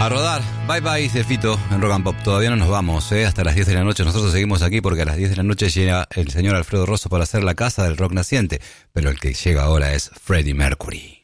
A rodar. Bye bye, dice Fito en Rock and Pop. Todavía no nos vamos, hasta las 10 de la noche. Nosotros seguimos aquí porque a las 10 de la noche llega el señor Alfredo Rosso para hacer la casa del rock naciente. Pero el que llega ahora es Freddie Mercury.